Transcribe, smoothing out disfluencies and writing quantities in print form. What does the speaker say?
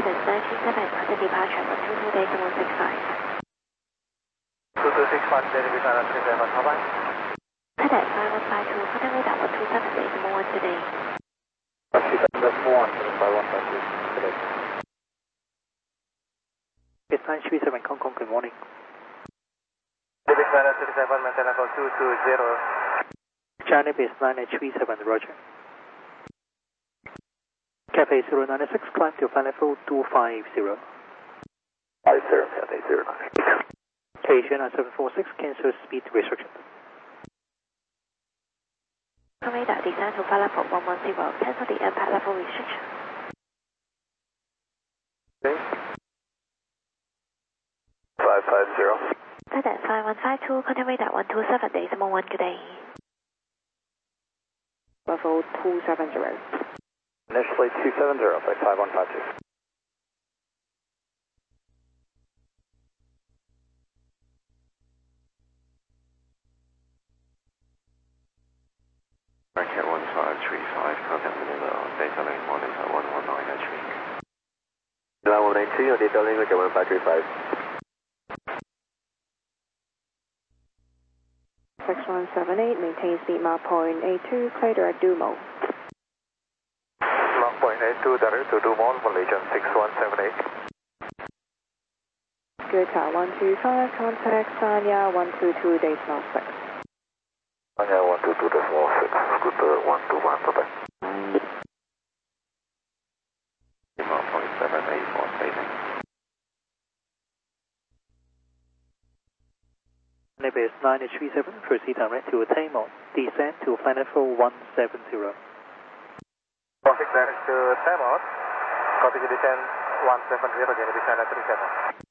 Cabin 927, contact departure 122 decimal 65. 2261, daily design 37, bye-bye. Cadet 5152, contact radar 127 decimal 1 today. 127.1, 5152, today. It's 937 Hong Kong, good morning. Daily design 37, maintain level 220. China base 9837, roger. Cafe 096, climb to flight level 250. 50, Cathay 096. Asia 9746, cancel speed restriction. Radar descend to flight level 110, cancel the impact level restriction. Okay. 550. Cadet 5152, contact radar 127 decimal 1 today. Level 270. Initially 270, flight 5152. Market 1535, contact Manila, data link monitor 119 at week. Line 192, your data link 1535. 6178, maintain speed mark point 82, clear direct do mode. Mark point 82, direct to Dumont, Malaysian 6178. Good car 125, contact Sanya 122 decimal 6. Sanya 122 decimal 6, scooter 121, bye-bye. Mark point 78 for staging. Base 9837, proceed direct to Tamon, descend to flight level 170. Traffic direct to Tamon, copy to descend 170, Jenny descend at 37.